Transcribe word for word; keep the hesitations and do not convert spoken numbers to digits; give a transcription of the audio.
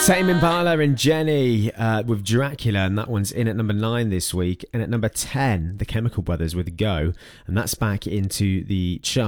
Tame Impala and Jenny uh, with Dracula, and that one's in at number nine this week. And at number ten, The Chemical Brothers with Go, and that's back into the chart.